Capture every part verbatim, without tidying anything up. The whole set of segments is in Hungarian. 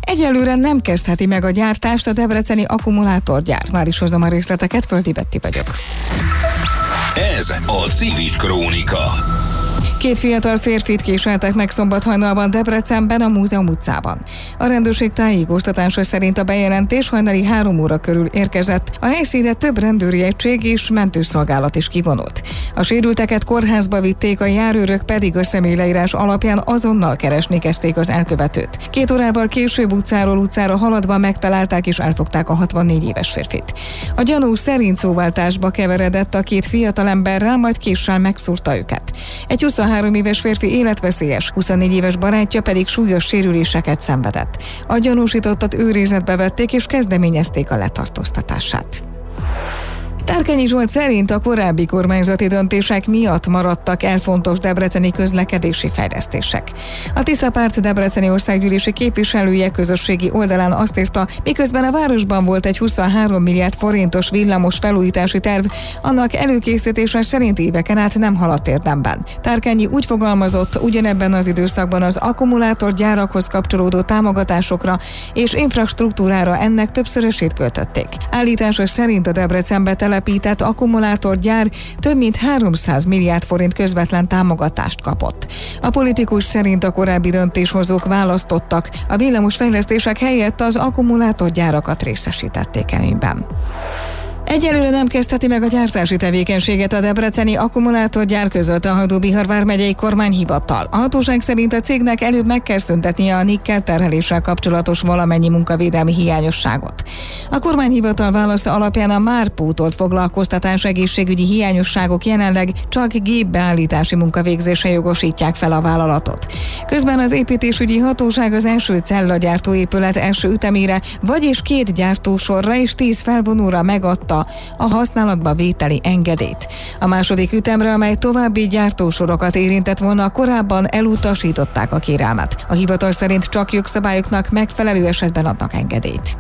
Egyelőre nem kezdheti meg a gyártást a debreceni akkumulátorgyár. Már is hozom a részleteket, Földi Betti vagyok. Ez a Civis Krónika. Két fiatal férfit késeltek meg szombat hajnalban Debrecenben, a Múzeum utcában. A rendőrség tájékoztatása szerint a bejelentés hajnali három óra körül érkezett. A helyszínre több rendőri egység és mentőszolgálat is kivonult. A sérülteket kórházba vitték, a járőrök pedig a személyleírás alapján azonnal keresni kezdték az elkövetőt. Két órával később utcáról utcára haladva megtalálták és elfogták a hatvannégy éves férfit. A gyanú szerint szóváltásba keveredett a két fiatalemberrel, majd késsel megszúrta őket. Egy huszonhárom éves férfi életveszélyes, huszonnégy éves barátja pedig súlyos sérüléseket szenvedett. A gyanúsítottat őrizetbe vették és kezdeményezték a letartóztatását. Tárkányi Zsolt szerint a korábbi kormányzati döntések miatt maradtak el fontos debreceni közlekedési fejlesztések. A Tisza Párt debreceni országgyűlési képviselője közösségi oldalán azt írta, miközben a városban volt egy huszonhárom milliárd forintos villamos felújítási terv, annak előkészítése szerint éveken át nem haladt érdemben. Tárkányi úgy fogalmazott, ugyanebben az időszakban az akkumulátorgyárakhoz kapcsolódó támogatásokra és infrastruktúrára ennek többszörösét költötték. Állítása szerint a Debrecenbe telepített akkumulátorgyár több mint háromszáz milliárd forint közvetlen támogatást kapott. A politikus szerint a korábbi döntéshozók választottak, a villamos fejlesztések helyett az akkumulátorgyárakat részesítették előnyben. Egyelőre nem kezdheti meg a gyártási tevékenységet a debreceni akkumulátorgyár, közölte a Hajdú-Bihar vármegyei kormányhivatal. A hatóság szerint a cégnek előbb meg kell szüntetnie a nikkel terheléssel kapcsolatos valamennyi munkavédelmi hiányosságot. A kormányhivatal válasza alapján a már pótolt foglalkoztatás egészségügyi hiányosságok jelenleg csak gépbeállítási munkavégzése jogosítják fel a vállalatot. Közben az építésügyi hatóság az első cellagyártóépület első ütemére, vagyis két gyártósorra és tíz felvonóra megadta a használatba vételi engedélyt. A második ütemre, amely további gyártósorokat érintett volna, korábban elutasították a kérelmet. A hivatal szerint csak jogszabályoknak megfelelő esetben adnak engedélyt.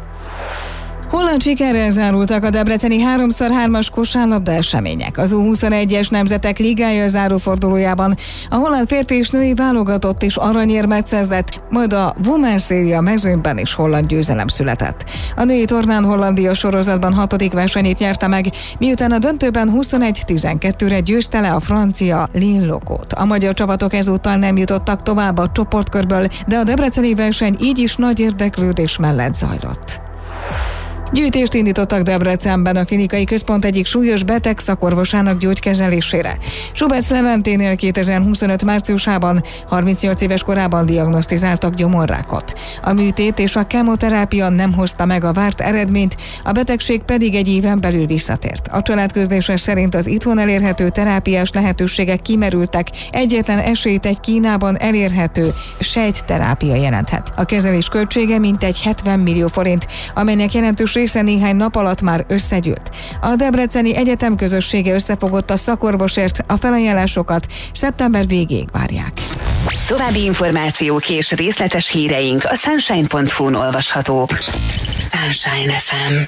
Holland sikerrel zárultak a debreceni három szor hármas kosárlabda események. Az U huszonegyes Nemzetek Ligája zárófordulójában a holland férfi és női válogatott is aranyérmet szerzett, majd a Women's Serie mezőnyben is holland győzelem született. A női tornán Hollandia sorozatban hatodik versenyét nyerte meg, miután a döntőben huszonegy tizenkettőre győzte le a francia Lille Locót. A magyar csapatok ezúttal nem jutottak tovább a csoportkörből, de a debreceni verseny így is nagy érdeklődés mellett zajlott. Gyűjtést indítottak Debrecenben a klinikai központ egyik súlyos beteg szakorvosának gyógykezelésére. Subec Leventénél kétezer-huszonöt márciusában harmincnyolc éves korában diagnosztizáltak gyomorrákot. A műtét és a kemoterápia nem hozta meg a várt eredményt, a betegség pedig egy éven belül visszatért. A családközlése szerint az itthon elérhető terápiás lehetőségek kimerültek, egyetlen esélyt egy Kínában elérhető sejtterápia jelenthet. A kezelés költsége mintegy hetven millió forint, amelynek jelentős része néhány nap alatt már összegyűlt. A Debreceni Egyetem közössége összefogott a szakorvosért, a felajánlásokat szeptember végéig várják. További információk és részletes híreink a sunshine pont hu-n olvashatók. Sunshine ef em.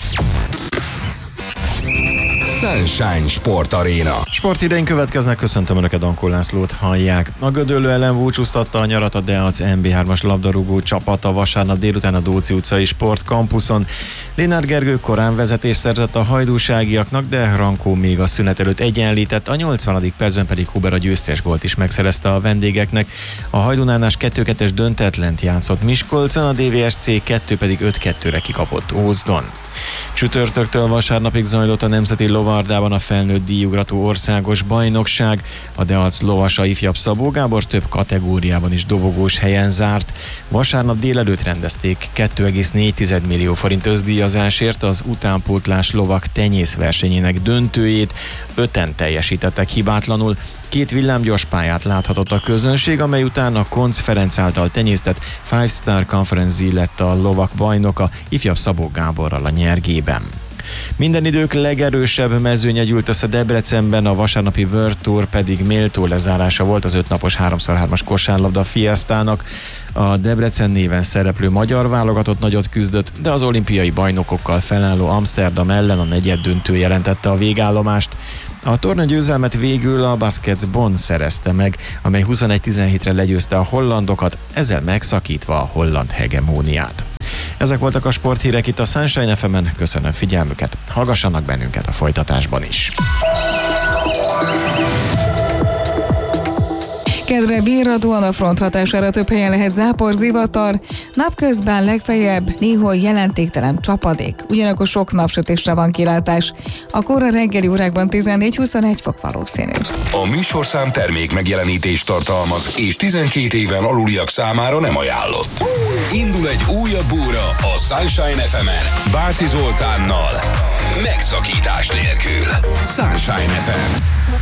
Sunshine Sport Arena. Sporthíreink következnek, köszöntöm Önöket, Dankó Lászlót hallják. A Gödöllő ellen búcsúztatta a nyarat a Deac em bé hármas labdarúgó csapata vasárnap délután a Dóczi utcai sportkampuszon. Lénár Gergő korán vezetést szerzett a hajdúságiaknak, de Rankó még a szünet előtt egyenlített, a nyolcvanadik percben pedig Huber a győztes gólt is megszerezte a vendégeknek. A Hajdunánás kettő kettes döntetlent játszott Miskolcon, a dé vé es cé kettő pedig öt kettőre kikapott Ózdon. Csütörtöktől vasárnapig zajlott a Nemzeti Lovardában a felnőtt díjugrató országos bajnokság. A Deac lovasa ifjabb Szabó Gábor több kategóriában is dobogós helyen zárt. Vasárnap délelőtt rendezték két egész négy millió forint özdíjazásért az utánpótlás lovak tenyészversenyének döntőjét. Öten teljesítettek hibátlanul. Két villámgyors pályát láthatott a közönség, amely után a Koncz Ferenc által tenyésztett Five Star Conference lett a lovak bajnoka, ifjabb Szabó Gáborral a nyergében. Minden idők legerősebb mezőnye gyűlt össze Debrecenben, a vasárnapi World Tour pedig méltó lezárása volt az ötnapos három szor hármas kosárlabda fiesztának. A Debrecen néven szereplő magyar válogatott nagyot küzdött, de az olimpiai bajnokokkal felálló Amsterdam ellen a negyeddöntő jelentette a végállomást. A torna győzelmet végül a Baskets Bonn szerezte meg, amely huszonegy tizenhétre legyőzte a hollandokat, ezzel megszakítva a holland hegemóniát. Ezek voltak a sporthírek itt a Sunshine ef emen. Köszönöm figyelmüket. Hallgassanak bennünket a folytatásban is. Kedre virradóan a front hatására több helyen lehet zápor, zivatar, napközben legfeljebb néhol jelentéktelen csapadék, ugyanakkor sok napsütésre van kilátás. A kora reggeli órákban tizennégy-huszonegy fok valószínű. A műsorszám termék megjelenítést tartalmaz, és tizenkét éven aluliak számára nem ajánlott. Indul egy újabb óra a Sunshine ef emen Váci Zoltánnal, megszakítás nélkül. Sunshine ef em.